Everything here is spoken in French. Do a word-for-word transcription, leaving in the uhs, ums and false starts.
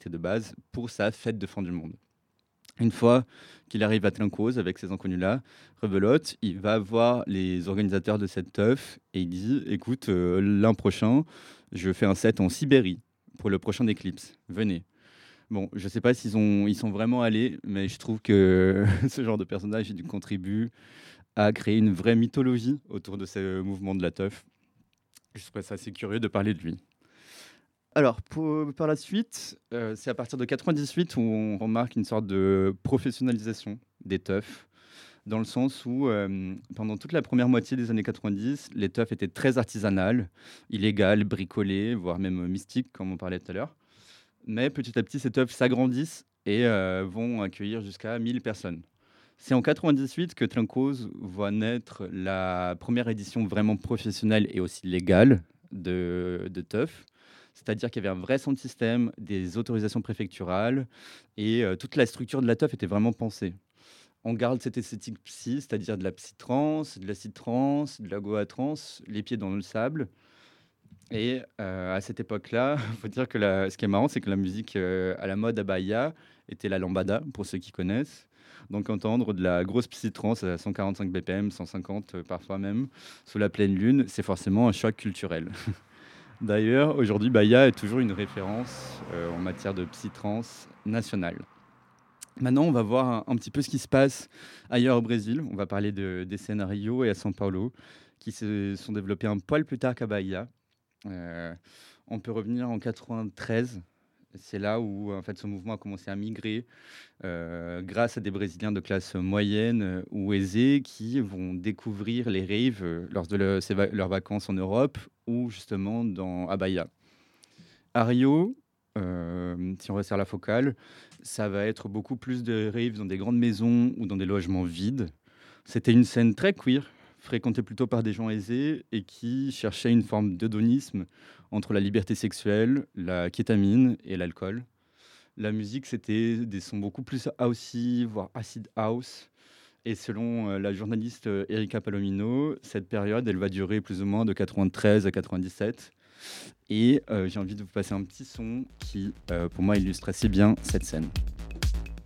était de base pour sa fête de fin du monde. Une fois qu'il arrive à Tlinquoz avec ces inconnus-là, rebelote, il va voir les organisateurs de cette teuf et il dit: «Écoute, heu, l'an prochain, je fais un set en Sibérie pour le prochain Eclipse, venez». Bon, je sais pas s'ils ont ils sont vraiment allés, mais je trouve que ce genre de personnage, il contribue à créer une vraie mythologie autour de ce mouvement de la teuf. Je trouvais ça assez curieux de parler de lui. Alors pour par la suite, heu, c'est à partir de quatre-vingt-dix-huit où on remarque une sorte de professionnalisation des teufs, dans le sens où, hem, pendant toute la première moitié des années quatre-vingt-dix, les teufs étaient très artisanales, illégales, bricolées, voire même mystiques, comme on parlait tout à l'heure. Mais petit à petit, ces teufs s'agrandissent et heu, vont accueillir jusqu'à mille personnes. C'est en quatre-vingt-dix-huit que Tlinquoz voit naître la première édition vraiment professionnelle et aussi légale de de teuf. C'est-à-dire qu'il y avait un vrai sound system, des autorisations préfecturales et heu, toute la structure de la teuf était vraiment pensée. On garde cette esthétique psy, c'est-à-dire de la psytrance, de l'acid trance, de la goa trance, les pieds dans le sable et heu, à cette époque-là, il faut dire que la ce qui est marrant, c'est que la musique, heu, à la mode à Bahia était la lambada, pour ceux qui connaissent. Donc entendre de la grosse psytrance à cent quarante-cinq B P M, cent cinquante, heu, parfois même, sous la pleine lune, c'est forcément un choc culturel. D'ailleurs, aujourd'hui, Bahia est toujours une référence, heu, en matière de psytrance nationale. Maintenant, on va voir un un petit peu ce qui se passe ailleurs au Brésil. On va parler de des scènes à Rio et à São Paulo qui se sont développées un poil plus tard qu'à Bahia. Heu, on peut revenir en quatre-vingt-treize. C'est là où, en fait, ce mouvement a commencé à migrer, heu, grâce à des Brésiliens de classe moyenne, heu, ou aisée qui vont découvrir les raves, heu, lors de le ces va leurs vacances en Europe ou justement dans à Bahia. À Rio, hem, si on resserre la focale, ça va être beaucoup plus de raves dans des grandes maisons ou dans des logements vides. C'était une scène très queer, fréquentée plutôt par des gens aisés et qui cherchaient une forme d'hédonisme entre la liberté sexuelle, la kétamine et l'alcool. La musique, c'était des sons beaucoup plus housey, voire acid house. Et selon euh, la journaliste euh, Erika Palomino, cette période, elle va durer plus ou moins de quatre-vingt-treize à quatre-vingt-dix-sept. Et euh, j'ai envie de vous passer un petit son qui, euh, pour moi, illustre assez bien cette scène.